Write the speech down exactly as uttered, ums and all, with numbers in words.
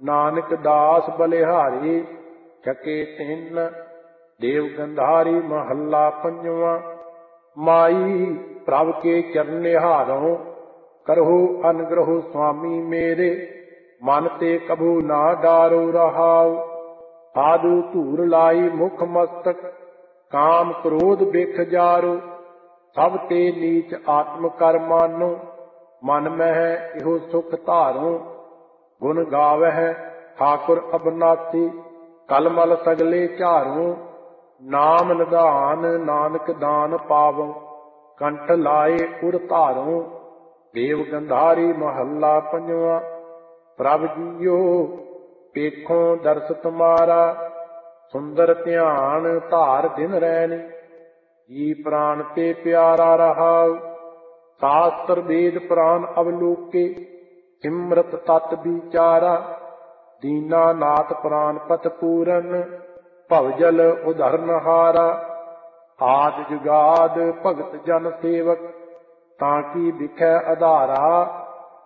नानक दास बलिहारी छके तिन। देव गंधारी महला पंजवा। माई प्रभ के चरनिहारों करहु अनुग्रह स्वामी मेरे। मन ते कभू ना डारो रहाओ। साधु धूर लाई मुख मस्तक काम क्रोध बिख जारो। सब ते नीच आत्म कर मानो मन मह इहो सुख धारो। गुण गावह ठाकुर अबनासी कलमल सगले झारो। नाम निधान नानक दान पावो कंठ लाए उर धारो। देव गंधारी महला पंजवा। प्रभ जियो पेखो दर्श तुम्हारा सुंदर ध्यान धार दिन रैनी। जी प्राण ते प्यारा रहाओ। शास्त्र वेद पुराण अवलोके सिमरत तत् विचारा। दीना नाथ प्राण पत पूरन भवजल उधरनहारा। आद जुगाद भगत जन सेवक ताकि दिखै आधारा।